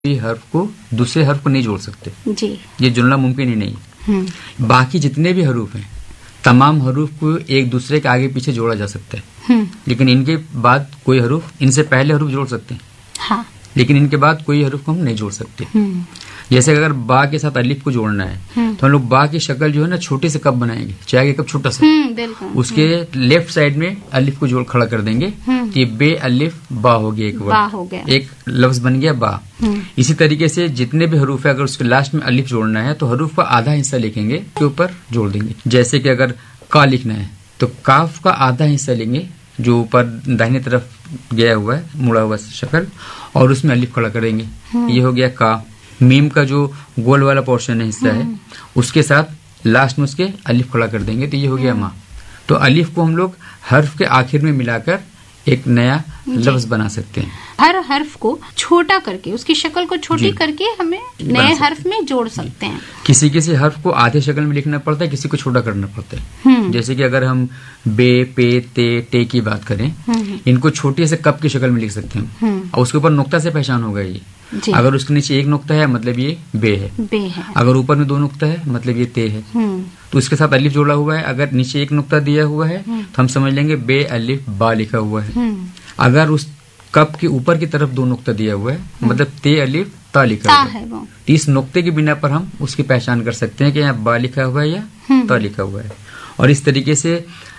भी हर्फ को दूसरे हर्फ को नहीं जोड़ सकते जी। ये जुड़ना मुमकिन ही नहीं। बाकी जितने भी हरूफ हैं तमाम हरूफ को एक दूसरे के आगे पीछे जोड़ा जा सकता है, लेकिन इनके बाद कोई हरूफ, इनसे पहले हरूफ जोड़ सकते हैं हाँ। लेकिन इनके बाद कोई हरूफ को हम नहीं जोड़ सकते। जैसे अगर बा के साथ अलिफ को जोड़ना है तो हम लोग बा की शक्ल जो है ना छोटे से कप बनाएंगे, चाय का कप छोटा सा, उसके लेफ्ट साइड में अलिफ को जोड़ खड़ा कर देंगे तो ये बे अलिफ बा हो गया, एक वर्ड, एक लफ्ज बन गया बा। इसी तरीके से जितने भी हरूफ है अगर उसके लास्ट में अलिफ जोड़ना है तो हरूफ का आधा हिस्सा लिखेंगे के ऊपर जोड़ देंगे। जैसे कि अगर का लिखना है तो काफ का आधा हिस्सा लेंगे जो ऊपर दाहिने तरफ गया हुआ है, मुड़ा हुआ शक्ल, और उसमें अलिफ खड़ा करेंगे, ये हो गया का। मीम का जो गोल वाला पोर्शन है, हिस्सा है, उसके साथ लास्ट में उसके अलिफ खड़ा कर देंगे तो ये हो गया माँ। तो अलिफ को हम लोग हर्फ के आखिर में मिलाकर एक नया लफ्ज बना सकते हैं। हर हर्फ को छोटा करके, उसकी शक्ल को छोटी करके हमें नए हर्फ में जोड़ सकते हैं। किसी किसी हर्फ को आधे शक्ल में लिखना पड़ता है, किसी को छोटा करना पड़ता है। जैसे कि अगर हम बे पे ते टे की बात करें, इनको छोटे से कप की शक्ल में लिख सकते हैं और उसके ऊपर नुक्ता से पहचान होगा ये। अगर उसके नीचे एक नुक्ता है मतलब ये बे है, अगर ऊपर में दो नुक्ता है मतलब ये ते है। तो इसके साथ अलिफ जोड़ा हुआ है, अगर नीचे एक नुक्ता दिया हुआ है तो हम समझ लेंगे बे अलिफ बा लिखा हुआ है। अगर उस कप के ऊपर की तरफ दो नुक्ता दिया हुआ है मतलब ते अलिफ ता लिखा हुआ है, तो इस नुक्ते की बिना पर हम उसकी पहचान कर सकते हैं कि यहाँ बा लिखा हुआ है या ता लिखा हुआ है। और इस तरीके से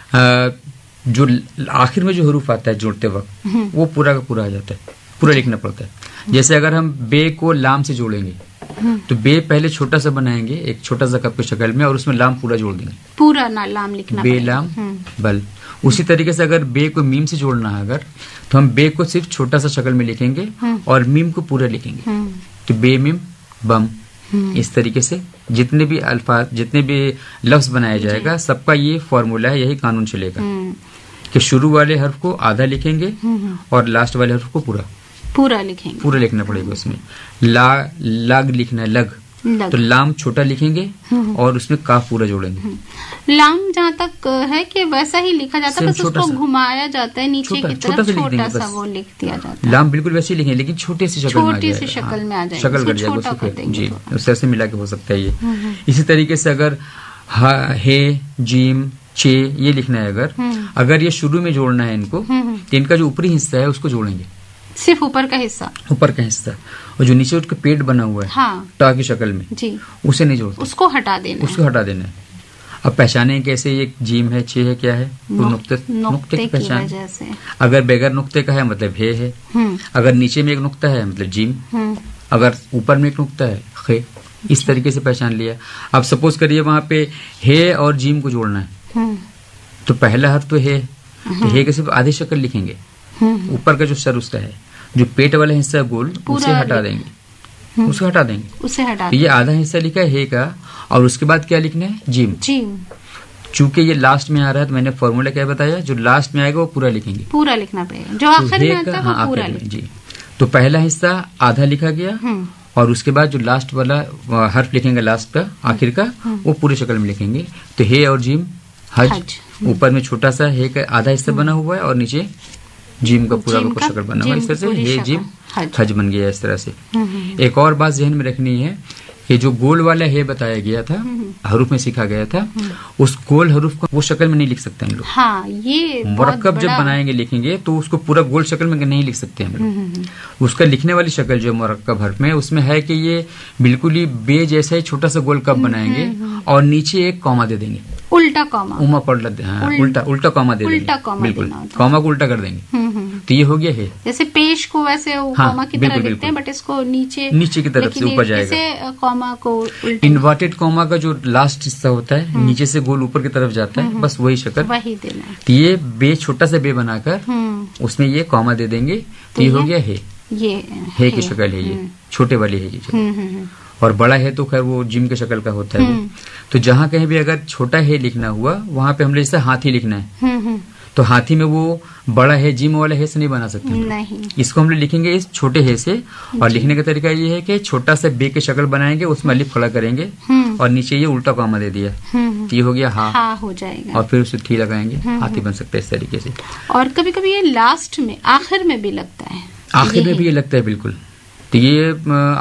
जो आखिर में जो हरूफ आता है जोड़ते वक्त वो पूरा का पूरा आ जाता है, पूरा लिखना पड़ता है। जैसे अगर हम बे को लाम से जोड़ेंगे तो बे पहले छोटा सा बनाएंगे एक छोटा सा कप की शक्ल में और उसमें लाम पूरा जोड़ देंगे, पूरा ना लाम लिखना, बे लाम बल। उसी तरीके से अगर बे को मीम से जोड़ना है अगर तो हम बे को सिर्फ छोटा सा शक्ल में लिखेंगे और मीम को पूरा लिखेंगे तो बे मीम बम। इस तरीके से जितने भी अल्फाज, जितने भी लफ्ज बनाया जाएगा सबका ये फॉर्मूला है, यही कानून चलेगा कि शुरू वाले हर्फ को आधा लिखेंगे और लास्ट वाले हर्फ को पूरा लिखेंगे, पूरा लिखना पड़ेगा। उसमें लग लिखना है लग, तो लाम छोटा लिखेंगे और उसमें काफ पूरा जोड़ेंगे। लाम जहाँ तक है कि वैसा ही लिखा जाता है, बस उसको घुमाया जाता है नीचे की तरफ, छोटा सा वो लिख दिया जाता है। लाम बिल्कुल वैसे ही लिखेंगे लेकिन छोटी सी शक्ल में आ जाएगा, शक्ल कट जाएगा जी, उस तरह से मिला के हो सकता है ये। इसी तरीके से अगर हे जीम चे ये लिखना है अगर ये शुरू में जोड़ना है इनको तो इनका जो ऊपरी हिस्सा है उसको जोड़ेंगे, सिर्फ ऊपर का हिस्सा, और जो नीचे उसका पेट बना हुआ है टा की शक्ल में जी, उसे नहीं जोड़ते, उसको हटा देना है। अब पहचाने कैसे ये जीम है चे है क्या है, वो नुक्ते की पहचान। अगर बगैर नुक्ते का है मतलब हे है, अगर नीचे में एक नुक्ता है मतलब जीम, अगर ऊपर में एक नुक्ता है खे। इस तरीके से पहचान लिया। अब सपोज करिए वहां पे हे और जीम को जोड़ना है तो पहला हर्फ तो हे, तो हे के सिर्फ आधी शक्ल लिखेंगे, ऊपर का जो सर उसका है, जो पेट वाला हिस्सा गोल उसे हटा देंगे, उसे हटा देंगे। तो ये आधा हिस्सा लिखा है हे का और उसके बाद क्या लिखना है जीम। चूंकि ये लास्ट में आ रहा है तो मैंने फॉर्मूला क्या बताया, जो लास्ट में आएगा वो पूरा लिखेंगे, पूरा लिखना पड़ेगा, जो आखिर में आता है वो पूरा जी। तो पहला हिस्सा आधा लिखा गया और उसके बाद जो लास्ट वाला हर्फ लिखेंगे लास्ट का आखिर का वो पूरी शक्ल में लिखेंगे। तो हे और जीम हज, ऊपर में छोटा सा हे का आधा हिस्सा बना हुआ है और नीचे जीम का पूरा शक्ल बना हुआ है। इस तरह से हे जीम हज बन गया। इस तरह से एक और बात जहन में रखनी है कि जो गोल वाला हे बताया गया था, हरूफ में सीखा गया था, उस गोल हरूफ को वो शक्ल में नहीं लिख सकते हम लोग। हाँ, ये मुरक्कब जब बनाएंगे लिखेंगे तो उसको पूरा गोल शक्ल में नहीं लिख सकते हम लोग। उसका लिखने वाली शक्ल जो मुरक्कब हर्फ में उसमें है कि ये बिल्कुल ही बे जैसा ही छोटा सा गोल कप बनाएंगे और नीचे एक कॉमा दे देंगे, उल्टा कॉमा, उमा पढ़ लेते हैं, उल्टा कॉमा दे देंगे, बिल्कुल कॉमा को उल्टा कर देंगे। तो ये हो गया है, जैसे पेश को वैसे कॉमा की तरह लिखते हैं बट इसको नीचे की तरफ से ऊपर जाएगा। कॉमा को इन्वर्टेड कॉमा का जो लास्ट हिस्सा होता है नीचे से गोल ऊपर की तरफ जाता है, बस वही शक्ल वही देना है। तो ये बे छोटा सा बे बनाकर उसमें ये कॉमा दे देंगे तो ये हो गया है, ये है की शक्ल है, ये छोटे वाली है ये। और बड़ा है तो खैर वो जिम के शक्ल का होता है वो। तो जहाँ कहीं भी अगर छोटा है लिखना हुआ वहां पे हमने जैसे हाथी लिखना है तो हाथी में वो बड़ा है जिम वाला है से नहीं बना सकते नहीं। इसको हम लोग लिखेंगे इस छोटे है से, और लिखने का तरीका ये है कि छोटा सा बे की शक्ल बनाएंगे, उसमें अलिफ खड़ा करेंगे और नीचे ये उल्टा कॉमा दे दिया, ये हो गया हा हो जाएगा, और फिर उसे थी लगाएंगे, हाथी बन सकता है इस तरीके से। और कभी कभी ये लास्ट में आखिर में भी लगता है, आखिर में भी ये लगता है बिल्कुल, तो ये